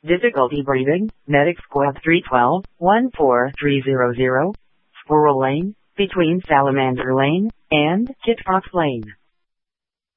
Difficulty breathing, Medic Squad 312, 14300, Squirrel Lane, between Salamander Lane and Kitfox Lane.